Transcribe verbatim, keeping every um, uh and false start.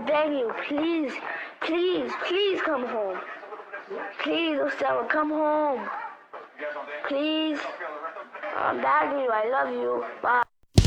beg you, please, please, please come home. Please, Estella, come home. Please. I'm begging you. I love you. Bye.